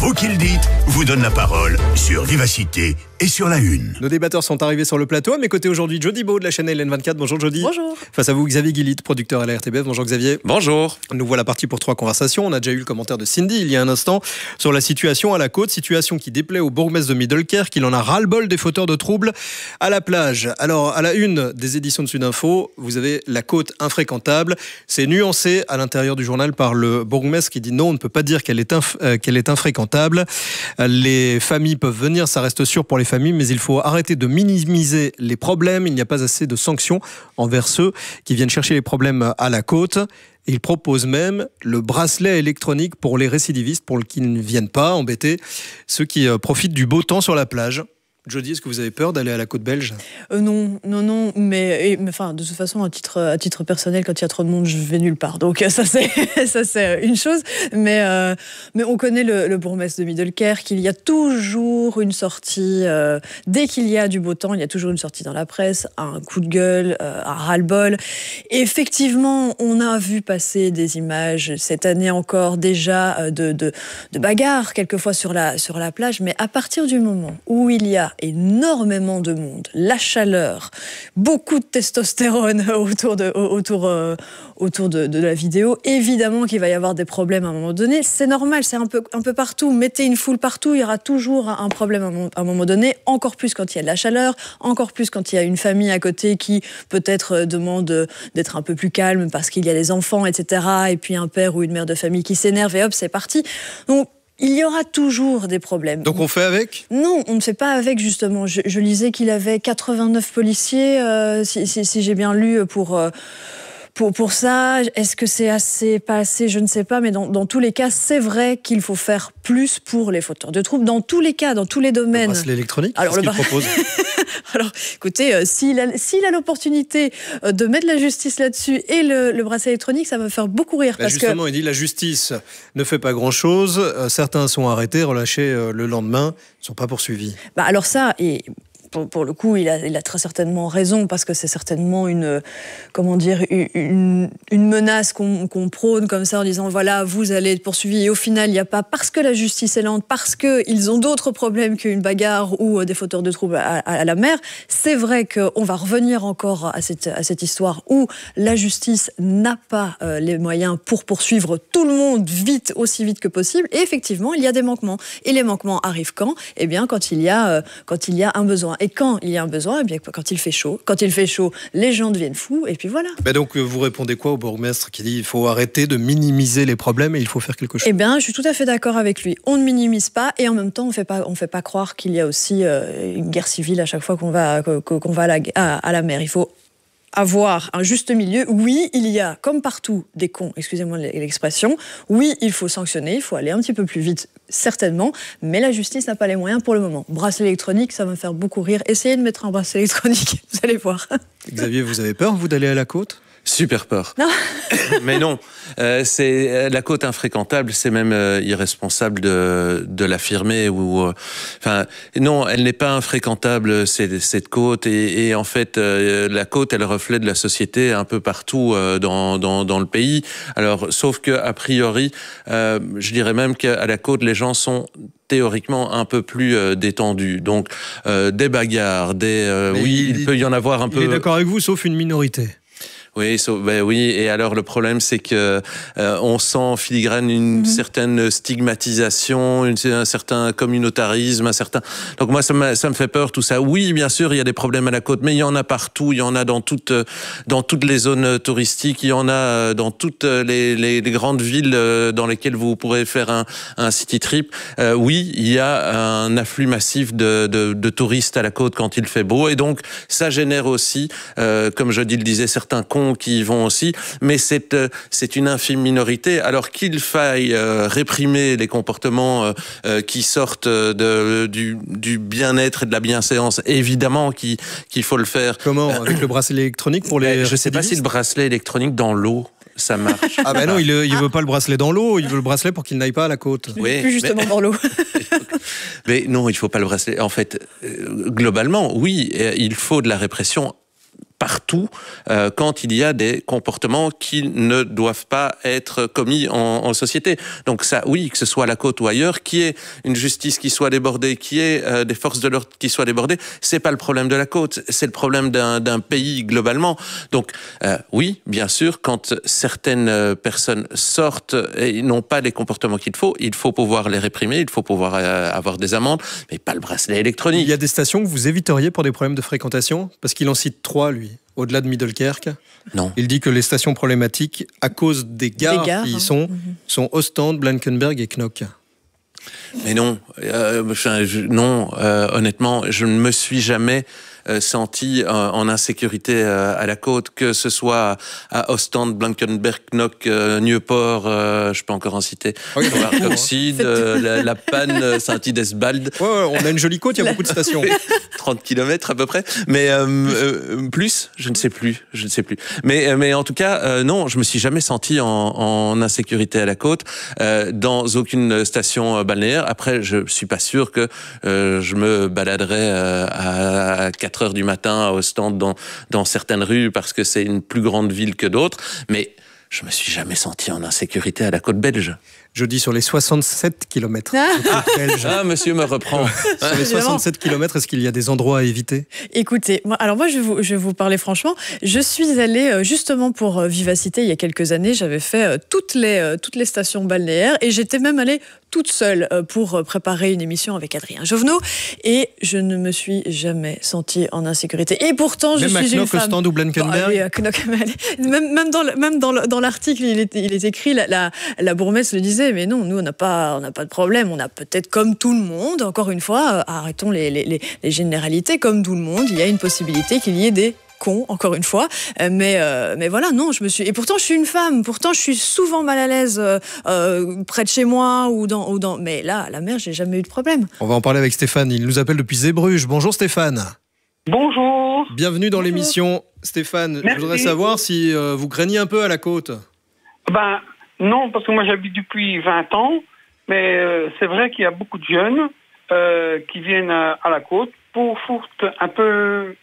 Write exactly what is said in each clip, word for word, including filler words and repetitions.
Vous qui le dites vous donne la parole sur Vivacité et sur La Une. Nos débatteurs sont arrivés sur le plateau. À mes côtés aujourd'hui, Jody Beau de la chaîne L N vingt-quatre. Bonjour Jody. Bonjour. Face à vous, Xavier Guillit, producteur à la R T B F. Bonjour Xavier. Bonjour. Nous voilà partis pour trois conversations. On a déjà eu le commentaire de Cindy il y a un instant sur la situation à la côte. Situation qui déplaît au bourgmestre de Middelkerk, qu'il en a ras-le-bol des fauteurs de troubles à la plage. Alors, à la une des éditions de Sudinfo, vous avez la côte infréquentable. C'est nuancé à l'intérieur du journal par le bourgmestre qui dit non, on ne peut pas dire qu'elle est, inf- euh, qu'elle est infréquentable. Les familles peuvent venir, ça reste sûr pour les familles, mais il faut arrêter de minimiser les problèmes. Il n'y a pas assez de sanctions envers ceux qui viennent chercher les problèmes à la côte. Et il propose même le bracelet électronique pour les récidivistes, pour qu'ils ne viennent pas embêter ceux qui profitent du beau temps sur la plage. Jody, est-ce que vous avez peur d'aller à la côte belge ? euh, Non, non, non, mais, et, mais enfin, de toute façon, à titre, à titre personnel, quand il y a trop de monde, je vais nulle part. Donc ça, c'est, ça, c'est une chose. Mais, euh, mais on connaît le, le bourgmestre de Middelkerk, il y a toujours une sortie, euh, dès qu'il y a du beau temps, il y a toujours une sortie dans la presse, un coup de gueule, euh, un ras-le-bol. Et effectivement, on a vu passer des images, cette année encore, déjà, de, de, de bagarres, quelquefois sur la, sur la plage. Mais à partir du moment où il y a énormément de monde, la chaleur, beaucoup de testostérone autour de, autour, euh, autour de, de la vidéo. Évidemment qu'il va y avoir des problèmes à un moment donné. C'est normal, c'est un peu, un peu partout. Mettez une foule partout, il y aura toujours un problème à un moment donné. Encore plus quand il y a de la chaleur, encore plus quand il y a une famille à côté qui peut-être demande d'être un peu plus calme parce qu'il y a des enfants, et cetera. Et puis un père ou une mère de famille qui s'énerve et hop, c'est parti. Donc, il y aura toujours des problèmes. Donc on fait avec ? Non, on ne fait pas avec, justement. Je, je lisais qu'il avait quatre-vingt-neuf policiers, euh, si, si, si j'ai bien lu, pour... Euh, Pour, pour ça, est-ce que c'est assez, pas assez, je ne sais pas, mais dans, dans tous les cas, c'est vrai qu'il faut faire plus pour les fauteurs de troubles, dans tous les cas, dans tous les domaines. Le bracelet électronique, alors, qu'est-ce le qu'il propose ? Alors, écoutez, euh, s'il, a, s'il a l'opportunité euh, de mettre la justice là-dessus et le, le bracelet électronique, ça va me faire beaucoup rire. Bah parce justement, que... il dit la justice ne fait pas grand-chose. Euh, certains sont arrêtés, relâchés euh, le lendemain, ne sont pas poursuivis. Bah alors ça, et... Pour, pour le coup, il a, il a très certainement raison, parce que c'est certainement une, comment dire, une, une menace qu'on, qu'on prône comme ça en disant voilà, vous allez être poursuivis. Et au final, il n'y a pas, parce que la justice est lente, parce qu'ils ont d'autres problèmes qu'une bagarre ou des fauteurs de troubles à, à, à la mer. C'est vrai qu'on va revenir encore à cette, à cette histoire où la justice n'a pas euh, les moyens pour poursuivre tout le monde vite, aussi vite que possible. Et effectivement, il y a des manquements. Et les manquements arrivent quand ? Eh bien, quand il y a, euh, quand il y a un besoin. Et quand il y a un besoin, eh bien, quand il fait chaud. Quand il fait chaud, les gens deviennent fous, et puis voilà. Ben donc, vous répondez quoi au bourgmestre qui dit qu'il faut arrêter de minimiser les problèmes et il faut faire quelque chose ? Eh bien, je suis tout à fait d'accord avec lui. On ne minimise pas, et en même temps, on fait pas, on fait pas croire qu'il y a aussi euh, une guerre civile à chaque fois qu'on va, qu'on va à la, à, à la mer. Il faut avoir un juste milieu. Oui, il y a, comme partout, des cons, excusez-moi l'expression. Oui, il faut sanctionner, il faut aller un petit peu plus vite, certainement, mais la justice n'a pas les moyens pour le moment. Bracelet électronique, ça va me faire beaucoup rire. Essayez de mettre un bracelet électronique, vous allez voir. Xavier, vous avez peur, vous, d'aller à la côte ? Super peur. Non. Mais non, euh, c'est la côte infréquentable, c'est même euh, irresponsable de de l'affirmer ou euh, enfin non, elle n'est pas infréquentable cette cette côte et, et en fait euh, la côte elle reflète la société un peu partout euh, dans dans dans le pays. Alors sauf que a priori, euh, je dirais même qu'à la côte les gens sont théoriquement un peu plus euh, détendus. Donc euh, des bagarres, des euh, oui, il, il peut y en avoir un il peu. Il est d'accord avec vous, sauf une minorité. Oui, so, ben oui. Et alors le problème, c'est que euh, on sent en filigrane une mm-hmm. certaine stigmatisation, une, un certain communautarisme, un certain. Donc moi, ça me ça me fait peur tout ça. Oui, bien sûr, il y a des problèmes à la côte, mais il y en a partout. Il y en a dans toutes dans toutes les zones touristiques. Il y en a dans toutes les les, les grandes villes dans lesquelles vous pourrez faire un un city trip. Euh, oui, il y a un afflux massif de, de de touristes à la côte quand il fait beau, et donc ça génère aussi, euh, comme je dis le disais, certains cons qui y vont aussi, mais c'est euh, c'est une infime minorité. Alors qu'il faille euh, réprimer les comportements euh, euh, qui sortent de du du bien-être et de la bienséance, évidemment qu'il qu'il faut le faire. Comment ? Avec le bracelet électronique pour les. Je sais pas si le bracelet électronique dans l'eau ça marche. Ah ben non, il ne veut pas le bracelet dans l'eau, il veut le bracelet pour qu'il n'aille pas à la côte. Oui, plus justement mais... dans l'eau. Mais non, il ne faut pas le bracelet. En fait, euh, globalement, oui, il faut de la répression partout euh, quand il y a des comportements qui ne doivent pas être commis en, en société. Donc ça, oui, que ce soit à la côte ou ailleurs, qu'il y ait une justice qui soit débordée, qu'il y ait euh, des forces de l'ordre qui soient débordées, c'est pas le problème de la côte, c'est le problème d'un, d'un pays globalement. Donc euh, oui, bien sûr, quand certaines personnes sortent et n'ont pas les comportements qu'il faut, il faut pouvoir les réprimer, il faut pouvoir euh, avoir des amendes, mais pas le bracelet électronique. Il y a des stations que vous éviteriez pour des problèmes de fréquentation? Parce qu'il en cite trois, lui, au-delà de Middelkerk. Non. Il dit que les stations problématiques, à cause des gares, Des gares, qui y hein. sont, Mhm. sont Ostende, Blankenberg et Knock. Mais non, euh, je, je, non, euh, honnêtement, je ne me suis jamais euh, senti euh, en insécurité euh, à la côte, que ce soit à Ostende, Blankenberg, Knock, euh, Nieuport, euh, je peux encore en citer, Oui, Oxide, euh, la, la Panne, Saint-Idesbald. Ouais, ouais, on a une jolie côte, il y a beaucoup de stations. trente kilomètres à peu près, mais euh, euh, plus, je ne sais plus, je ne sais plus. Mais mais en tout cas, euh, non, je me suis jamais senti en, en insécurité à la côte, euh, dans aucune station balnéaire. Après, je suis pas sûr que euh, je me baladerais euh, à quatre heures du matin à Ostende dans dans certaines rues parce que c'est une plus grande ville que d'autres, mais je me suis jamais senti en insécurité à la côte belge. Je dis sur les soixante-sept kilomètres Ah. belge. Ah, monsieur me reprend. Sur les soixante-sept kilomètres, est-ce qu'il y a des endroits à éviter? Écoutez, moi, alors moi je vais, vous, je vais vous parler franchement. Je suis allée euh, justement pour euh, Vivacité il y a quelques années. J'avais fait euh, toutes, les, euh, toutes les stations balnéaires et j'étais même allée toute seule euh, pour euh, préparer une émission avec Adrien Jovenot et je ne me suis jamais sentie en insécurité. Et pourtant, je Même suis à une Knock, femme. Ostende ou Blankenberg? Bah, allez, à Knock, mais allez. Même, même dans, le- même dans, le- dans l'article, il est, il est écrit, la, la, la bourgmestre le disait, mais non, nous, on n'a pas, on n'a pas de problème. On a peut-être, comme tout le monde, encore une fois, euh, arrêtons les, les, les, les généralités, comme tout le monde, il y a une possibilité qu'il y ait des cons, encore une fois. Euh, mais, euh, mais voilà, non, je me suis... Et pourtant, je suis une femme. Pourtant, je suis souvent mal à l'aise euh, euh, près de chez moi ou dans, ou dans... Mais là, à la mer, j'ai jamais eu de problème. On va en parler avec Stéphane, il nous appelle depuis Zeebrugge. Bonjour Stéphane. Bonjour. Bienvenue dans l'émission. Stéphane, Merci. je voudrais savoir si euh, vous craignez un peu à la côte. Ben non, parce que moi j'habite depuis vingt ans, mais euh, c'est vrai qu'il y a beaucoup de jeunes euh, qui viennent à, à la côte pour foutre un peu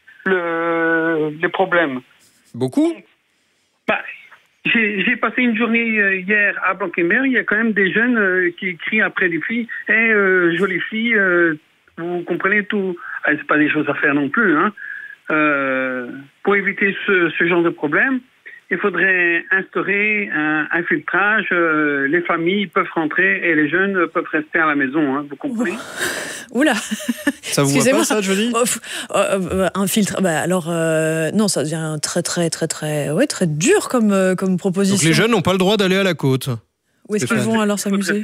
le, les problèmes. Beaucoup? Ben, j'ai, j'ai passé une journée euh, hier à Blankenberg, il y a quand même des jeunes euh, qui crient après des filles « Hé, euh, jolie fille, euh, vous comprenez tout ?» ah, c'est pas des choses à faire non plus, hein. Euh, pour éviter ce, ce genre de problème, il faudrait instaurer un, un filtrage. Euh, les familles peuvent rentrer et les jeunes peuvent rester à la maison. Hein, vous comprenez? Oula. Ça vous voit pas, ça, je dis? Oh, pff, euh, euh, un filtre. Bah, alors, euh, non, ça devient très, très, très, très, ouais, très dur comme, euh, comme proposition. Donc les jeunes n'ont pas le droit d'aller à la côte. Où est-ce qu'ils vont alors s'amuser?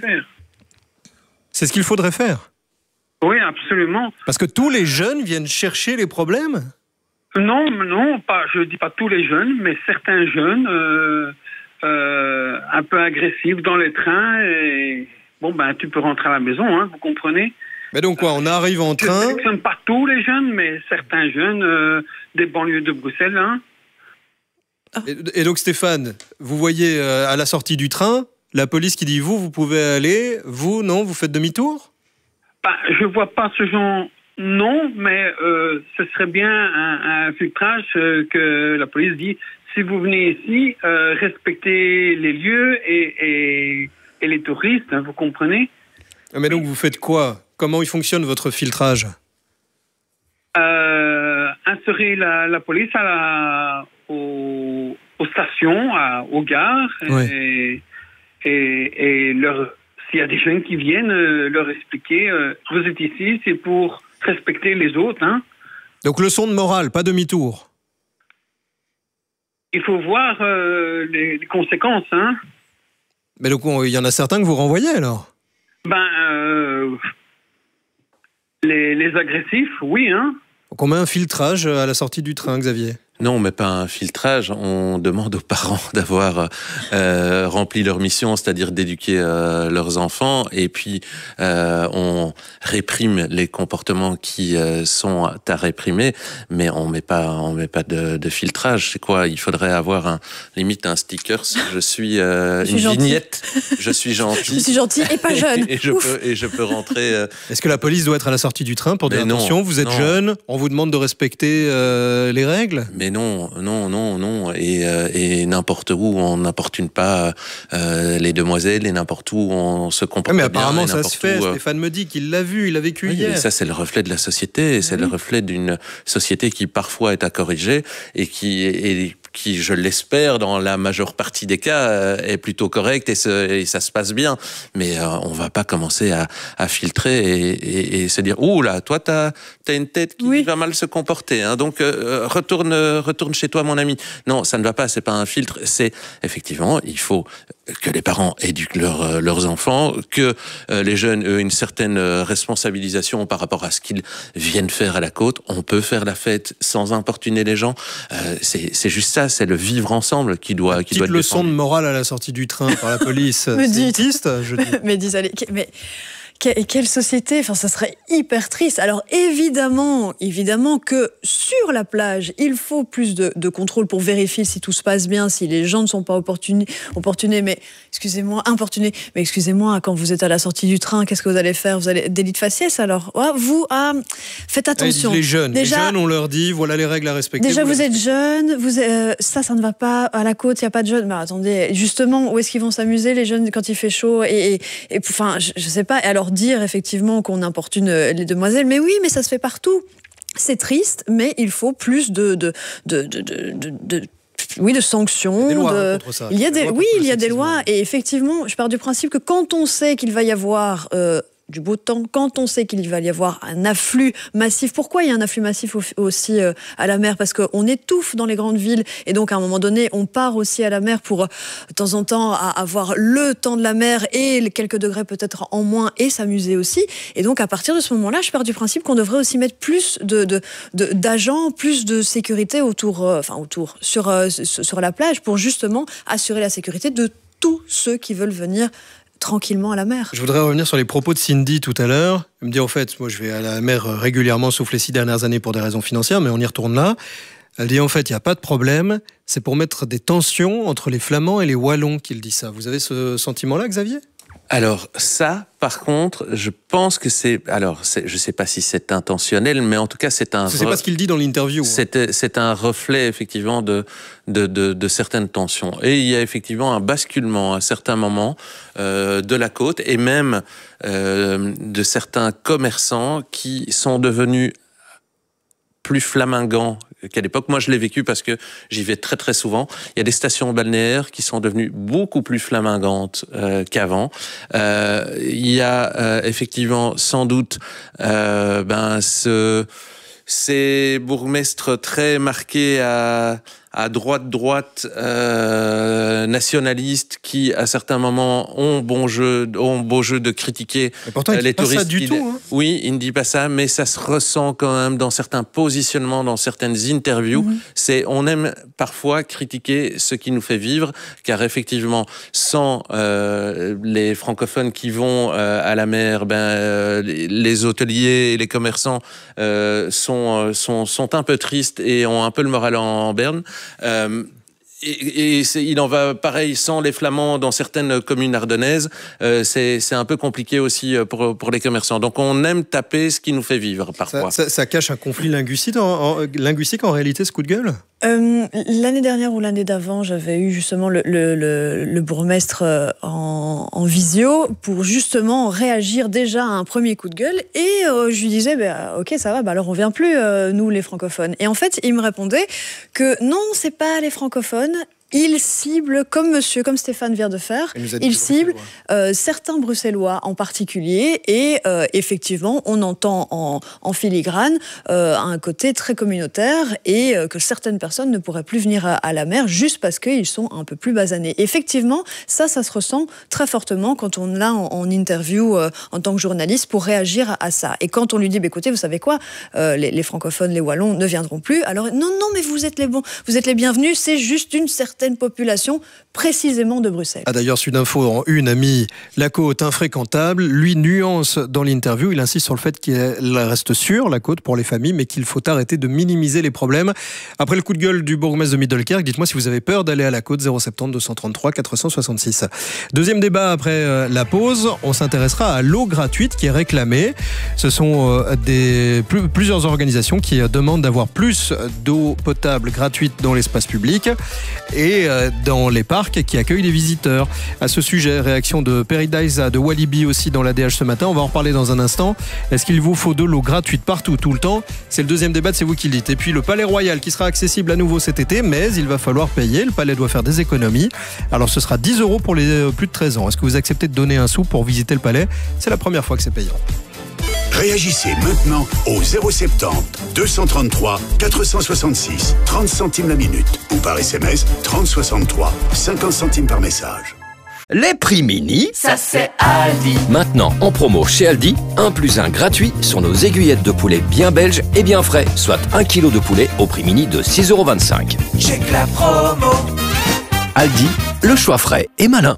C'est ce qu'il faudrait faire. Oui, absolument. Parce que tous les jeunes viennent chercher les problèmes. Non, non, pas. Je dis pas tous les jeunes, mais certains jeunes euh, euh, un peu agressifs dans les trains. Et bon, ben, tu peux rentrer à la maison, hein, vous comprenez? Mais donc quoi, on arrive en Je train. ne sélectionne pas tous les jeunes, mais certains jeunes euh, des banlieues de Bruxelles. Hein. Et, et donc Stéphane, vous voyez euh, à la sortie du train, la police qui dit vous, vous pouvez aller, vous, non, vous faites demi-tour? Ben, je vois pas ce genre. Non, mais euh, ce serait bien un, un filtrage euh, que la police dit. Si vous venez ici, euh, respectez les lieux et, et, et les touristes, hein, vous comprenez? Mais donc vous faites quoi? Comment il fonctionne votre filtrage? euh, Insérer la, la police à la, aux, aux stations, à, aux gares, Ouais. et, et, et leur, s'il y a des jeunes qui viennent, euh, leur expliquer, euh, vous êtes ici, c'est pour respecter les autres, hein. Donc leçon de morale, pas demi-tour. Il faut voir euh, les, les conséquences, hein. Mais donc il y en a certains que vous renvoyez alors? Ben, euh, les, les agressifs, oui, hein. Donc on met un filtrage à la sortie du train, Xavier? Non, mais pas un filtrage. On demande aux parents d'avoir euh, rempli leur mission, c'est-à-dire d'éduquer euh, leurs enfants, et puis euh, on réprime les comportements qui euh, sont à réprimer, mais on met pas, on met pas de, de filtrage. C'est quoi? Il faudrait avoir un limite un sticker. Je suis, euh, Je suis une gentil. vignette. Je suis gentil. Je suis gentil et pas jeune. et, je Ouf. peux, et je peux rentrer. Euh, Est-ce que la police doit être à la sortie du train pour dire Mais non, attention, vous êtes non. jeune, on vous demande de respecter euh, les règles? mais non, non, non, non. Et, euh, et n'importe où, on n'importune pas euh, les demoiselles, et n'importe où on se comporte mais bien. Mais apparemment, ça se fait. Où, euh... Stéphane me dit qu'il l'a vu, il l'a vécu oui, hier. Et ça, c'est le reflet de la société. C'est oui. le reflet d'une société qui parfois est à corriger et qui est qui, je l'espère, dans la majeure partie des cas, euh, est plutôt correcte et, se, et ça se passe bien. Mais euh, on va pas commencer à, à filtrer et, et, et se dire « Ouh là, toi, t'as as une tête qui oui. va mal se comporter, hein, donc euh, retourne, retourne chez toi, mon ami. » Non, ça ne va pas, c'est pas un filtre. C'est effectivement, il faut que les parents éduquent leur, leurs enfants, que euh, les jeunes aient une certaine responsabilisation par rapport à ce qu'ils viennent faire à la côte. On peut faire la fête sans importuner les gens. Euh, c'est juste ça. C'est le vivre ensemble qui doit, qui doit être leçon défendu. de morale à la sortie du train par la police. me dites, je dis. Mais dis, allez, mais quelle société, enfin, ça serait hyper triste. Alors évidemment, évidemment que sur la plage, il faut plus de, de contrôle pour vérifier si tout se passe bien, si les gens ne sont pas opportunés, opportunés mais excusez-moi, importunés. Mais excusez-moi, quand vous êtes à la sortie du train, qu'est-ce que vous allez faire? Vous allez délit de faciès alors? Ouais, vous, ah, faites attention. Les jeunes, déjà, les jeunes, on leur dit, voilà les règles à respecter. Déjà, vous, vous êtes jeunes, vous, euh, ça, ça ne va pas. À la côte, il n'y a pas de jeunes. Mais attendez, justement, où est-ce qu'ils vont s'amuser les jeunes quand il fait chaud? Et, et, et enfin, je, je sais pas. Alors dire effectivement qu'on importune les demoiselles, mais oui, mais ça se fait partout. C'est triste, mais il faut plus de, de, de, de, de, de, de oui, de sanctions. Il y a des lois de... contre ça. Il y a des... Oui, il y a des sexisme. lois. Et effectivement, je pars du principe que quand on sait qu'il va y avoir euh, du beau temps, quand on sait qu'il va y avoir un afflux massif. Pourquoi il y a un afflux massif aussi euh, à la mer? Parce qu'on étouffe dans les grandes villes et donc à un moment donné, on part aussi à la mer pour de temps en temps à avoir le temps de la mer et quelques degrés peut-être en moins et s'amuser aussi. Et donc à partir de ce moment-là, je pars du principe qu'on devrait aussi mettre plus de, de, de, d'agents, plus de sécurité autour, euh, enfin autour, sur, euh, sur la plage pour justement assurer la sécurité de tous ceux qui veulent venir tranquillement à la mer. Je voudrais revenir sur les propos de Cindy tout à l'heure. Elle me dit, en fait, moi je vais à la mer régulièrement, sauf les six dernières années pour des raisons financières, mais on y retourne là. Elle dit, en fait, il n'y a pas de problème, c'est pour mettre des tensions entre les Flamands et les Wallons qu'il dit ça. Vous avez ce sentiment-là, Xavier ? Alors ça, par contre, je pense que c'est... Alors, c'est, je ne sais pas si c'est intentionnel, mais en tout cas, c'est un... C'est re... pas ce qu'il dit dans l'interview. C'est, hein. c'est un reflet, effectivement, de, de, de, de certaines tensions. Et il y a effectivement un basculement à certains moments euh, de la côte, et même euh, de certains commerçants qui sont devenus plus flamingants qu'à l'époque. Moi, je l'ai vécu parce que j'y vais très très souvent. Il y a des stations balnéaires qui sont devenues beaucoup plus flamingantes euh, qu'avant. Euh, il y a euh, effectivement sans doute euh, ben ce ces bourgmestres très marqués à à droite droite euh, nationalistes qui à certains moments ont bon jeu ont beau jeu de critiquer et pourtant, les il touristes. Pas ça du il, tout. Hein. Oui, il ne dit pas ça, mais ça se ressent quand même dans certains positionnements, dans certaines interviews. Mm-hmm. C'est on aime parfois critiquer ce qui nous fait vivre, car effectivement, sans euh, les francophones qui vont euh, à la mer, ben euh, les, les hôteliers et les commerçants euh, sont sont sont un peu tristes et ont un peu le moral en berne. Euh, et et c'est, il en va pareil sans les Flamands dans certaines communes ardennaises. Euh, c'est, c'est un peu compliqué aussi pour, pour les commerçants. Donc on aime taper ce qui nous fait vivre parfois. Ça, ça, ça cache un conflit linguistique en, en, linguistique en réalité, ce coup de gueule ? Euh, l'année dernière ou l'année d'avant, j'avais eu justement le, le, le, le bourgmestre en, en visio pour justement réagir déjà à un premier coup de gueule. Et euh, je lui disais, bah, ok, ça va, bah, alors on vient plus, euh, nous les francophones. Et en fait, il me répondait que non, c'est pas les francophones. Il cible, comme monsieur, comme Stéphane vient de faire, il cible euh, certains Bruxellois en particulier. Et euh, effectivement, on entend en, en filigrane euh, un côté très communautaire et euh, que certaines personnes ne pourraient plus venir à, à la mer juste parce qu'ils sont un peu plus basanés. Effectivement, ça, ça se ressent très fortement quand on l'a en, en interview euh, en tant que journaliste pour réagir à, à ça. Et quand on lui dit, bah, écoutez, vous savez quoi, euh, les, les francophones, les Wallons ne viendront plus. Alors, non, non, mais vous êtes les bons, vous êtes les bienvenus, c'est juste une certaine certaines populations, précisément de Bruxelles. Ah, d'ailleurs, Sudinfo en une a mis la côte infréquentable. Lui nuance dans l'interview, il insiste sur le fait qu'elle reste sûre, la côte, pour les familles, mais qu'il faut arrêter de minimiser les problèmes. Après le coup de gueule du bourgmestre de Middelkerk, dites-moi si vous avez peur d'aller à la côte. Zéro sept zéro deux cent trente-trois quatre cent soixante-six. Deuxième débat après euh, la pause, on s'intéressera à l'eau gratuite qui est réclamée. Ce sont euh, des, plus, plusieurs organisations qui euh, demandent d'avoir plus d'eau potable gratuite dans l'espace public et euh, dans les parcs qui accueillent les visiteurs. À ce sujet, réaction de Peridaisa, de Walibi aussi dans l'A D H ce matin. On va en reparler dans un instant. Est-ce qu'il vous faut de l'eau gratuite partout, tout le temps? C'est le deuxième débat, c'est vous qui le dites. Et puis le Palais Royal qui sera accessible à nouveau cet été, mais il va falloir payer. Le Palais doit faire des économies. Alors ce sera dix euros pour les plus de treize ans. Est-ce que vous acceptez de donner un sou pour visiter le Palais? C'est la première fois que c'est payant. Réagissez maintenant au zéro sept zéro deux cent trente-trois quatre cent soixante-six, trente centimes la minute ou par S M S trente soixante-trois, cinquante centimes par message. Les prix mini, ça c'est Aldi. Maintenant en promo chez Aldi, un plus un gratuit sur nos aiguillettes de poulet bien belges et bien frais, soit un kilo de poulet au prix mini de six euros vingt-cinq. Check la promo. Aldi, le choix frais et malin.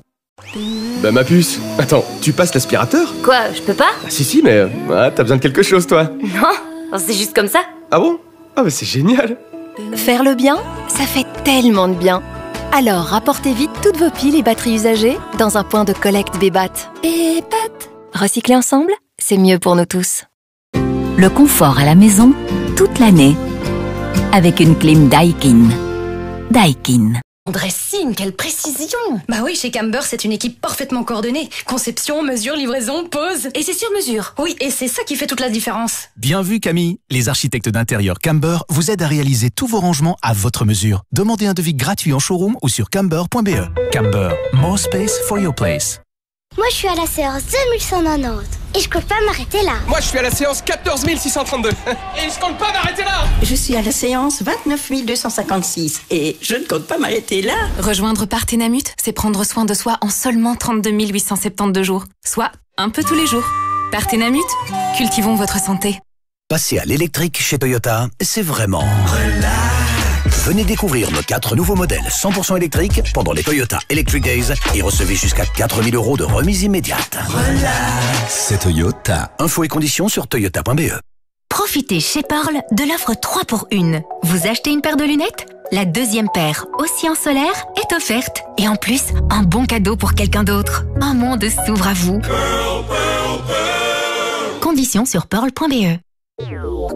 Bah ma puce, attends, tu passes l'aspirateur? Quoi, je peux pas? Ah si si, mais ah, t'as besoin de quelque chose toi. Non, c'est juste comme ça. Ah bon? Ah bah c'est génial. Faire le bien, ça fait tellement de bien. Alors rapportez vite toutes vos piles et batteries usagées dans un point de collecte Bébat. Bébat. Recycler ensemble, c'est mieux pour nous tous. Le confort à la maison, toute l'année. Avec une clim Daikin. Daikin. Dressing, quelle précision! Bah oui, chez Camber, c'est une équipe parfaitement coordonnée. Conception, mesure, livraison, pose. Et c'est sur mesure. Oui, et c'est ça qui fait toute la différence. Bien vu, Camille. Les architectes d'intérieur Camber vous aident à réaliser tous vos rangements à votre mesure. Demandez un devis gratuit en showroom ou sur camber point b e. Camber, more space for your place. Moi, je suis à la séance deux mille cent quatre-vingt-dix et je compte pas m'arrêter là. Moi, je suis à la séance quatorze mille six cent trente-deux et je compte pas m'arrêter là. Je suis à la séance vingt-neuf mille deux cent cinquante-six et je ne compte pas m'arrêter là. Rejoindre Partenamut, c'est prendre soin de soi en seulement trente-deux mille huit cent soixante-douze jours, soit un peu tous les jours. Partenamut, cultivons votre santé. Passer à l'électrique chez Toyota, c'est vraiment relax. Venez découvrir nos quatre nouveaux modèles cent pour cent électriques pendant les Toyota Electric Days et recevez jusqu'à quatre mille euros de remise immédiate. Relax. C'est Toyota. Infos et conditions sur toyota point b e. Profitez chez Pearl de l'offre trois pour un. Vous achetez une paire de lunettes? La deuxième paire, aussi en solaire, est offerte. Et en plus, un bon cadeau pour quelqu'un d'autre. Un monde s'ouvre à vous. Pearl, Pearl, Pearl. Conditions sur pearl point b e.